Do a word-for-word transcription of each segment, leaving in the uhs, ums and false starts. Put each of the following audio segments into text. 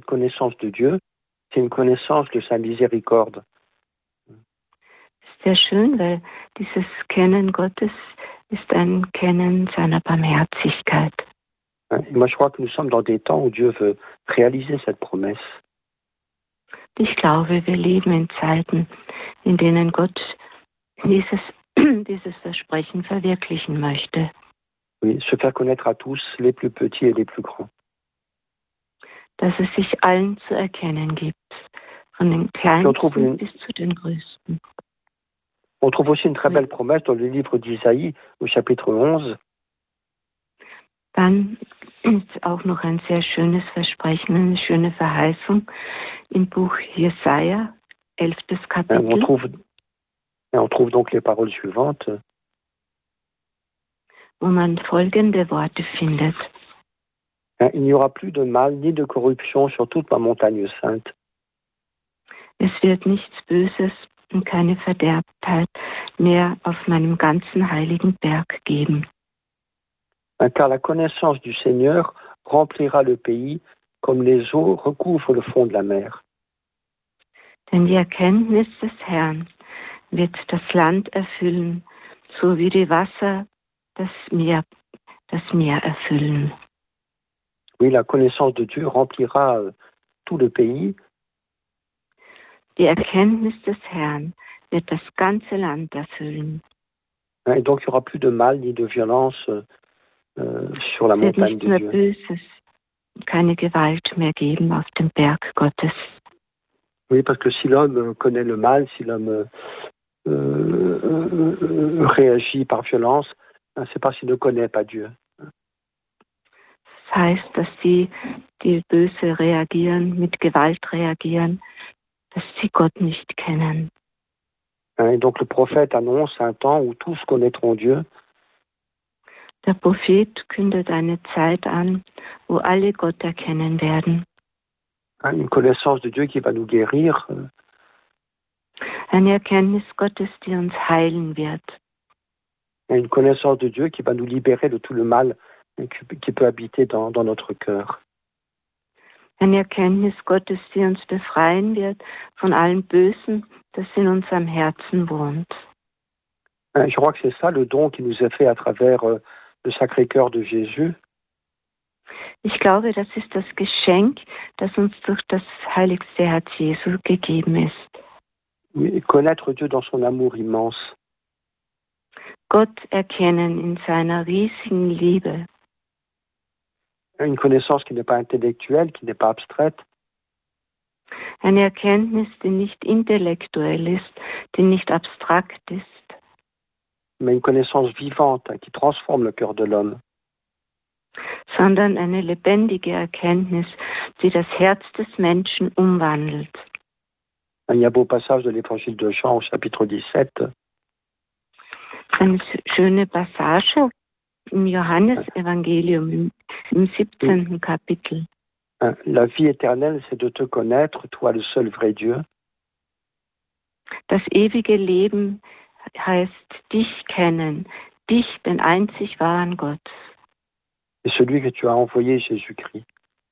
cette connaissance de Dieu, c'est une connaissance de sa miséricorde. Sehr schön, weil dieses Kennen Gottes ist ein Kennen seiner Barmherzigkeit. Et moi, je crois que nous sommes dans des temps où Dieu veut réaliser cette promesse. Ich glaube, wir leben in Zeiten, in denen Gott dieses, dieses Versprechen verwirklichen möchte. Oui, se faire connaître à tous, les plus petits et les plus grands. Dass es sich allen zu erkennen gibt, von den Kleinsten une... bis zu den Größten. On trouve aussi une très belle promesse dans le livre d'Isaïe, au chapitre onze. Dann ist auch noch ein sehr schönes Versprechen, eine schöne Verheißung im Buch Jesaja, elftes Kapitel. On trouve, on trouve donc les paroles suivantes. Wo man folgende Worte findet. Il n'y aura plus de mal ni de corruption sur toute ma montagne sainte. Es wird nichts Böses und keine Verderbtheit mehr auf meinem ganzen heiligen Berg geben. Car la connaissance du Seigneur remplira le pays comme les eaux recouvrent le fond de la mer. Denn die Erkenntnis des Herrn wird das Land erfüllen, so wie die Wasser das Meer, das Meer erfüllen. Oui, la connaissance de Dieu remplira tout le pays. Die Erkenntnis des Herrn wird das ganze Land erfüllen. Et donc il n'y aura plus de mal ni de violence euh, sur la montagne de Dieu. Böses, keine Gewalt mehr geben auf dem Berg Gottes. Oui, parce que si l'homme connaît le mal, si l'homme euh, euh, réagit par violence, c'est parce qu'il ne connaît pas Dieu. Das heißt, dass die, die böse reagieren, mit Gewalt reagieren, dass sie Gott nicht kennen. Et donc le prophète annonce un temps où tous connaîtront Dieu. Der Prophet kündet eine Zeit an, wo alle Gott erkennen werden. Une connaissance de Dieu qui va nous guérir. Eine Erkenntnis Gottes, die uns heilen wird. Une connaissance de Dieu qui va nous libérer de tout le mal qui peut habiter dans, dans notre cœur. Eine Erkenntnis Gottes, die uns befreien wird von allem Bösen, das in unserem Herzen wohnt. Je crois que c'est ça le don qui nous est fait à travers le Sacré-Cœur de Jésus. Ich glaube, das ist das Geschenk, das uns durch das heiligste Herz Jesu gegeben ist. Oui, connaître Dieu dans son amour immense. Gott erkennen in seiner riesigen Liebe. Une connaissance qui n'est pas intellectuelle, qui n'est pas abstraite. Eine Erkenntnis, die nicht intellektuell ist, die nicht abstrakt ist. Mais une connaissance vivante qui transforme le cœur de l'homme. Sondern eine lebendige Erkenntnis, die das Herz des Menschen umwandelt. Il y a un beau passage de l'évangile de Jean au chapitre dix-sept. Eine schöne Passage im Johannesevangelium im, im siebzehnten Kapitel. La vie éternelle, c'est de te connaître, toi le seul vrai Dieu. Das ewige Leben heißt dich kennen, dich, den einzig wahren Gott. Et celui que tu as envoyé, Jésus-Christ.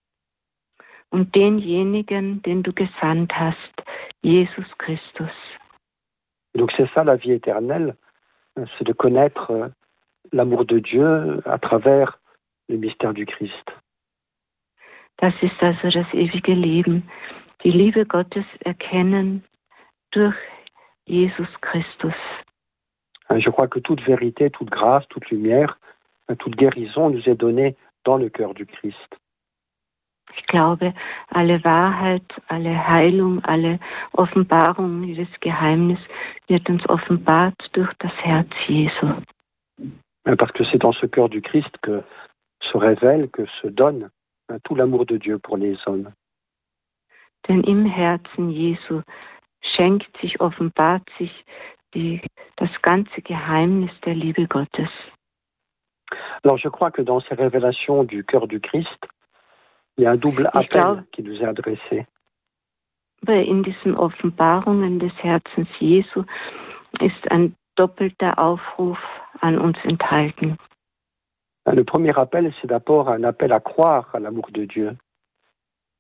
Und denjenigen, den du gesandt hast, Jesus Christus. Donc c'est ça la vie éternelle, c'est de connaître l'amour de Dieu à travers le mystère du Christ. Das ist also das ewige Leben, die Liebe Gottes erkennen durch Jesus Christus. Je crois que toute vérité, toute grâce, toute lumière, toute guérison nous est donnée dans le cœur du Christ. Ich glaube, alle Wahrheit, alle Heilung, alle Offenbarung, jedes Geheimnis wird uns offenbart durch das Herz Jesu. Parce que c'est dans ce cœur du Christ que se révèle, que se donne tout l'amour de Dieu pour les hommes. Denn im Herzen Jesu schenkt sich, offenbart sich die, das ganze Geheimnis der Liebe Gottes. Alors je crois que dans ces révélations du cœur du Christ, il y a un double appel glaube, qui nous est adressé. In diesen Offenbarungen des Herzens Jesu ist ein doppelter Aufruf an uns enthalten. Le premier appel, c'est d'abord un appel à croire à l'amour de Dieu.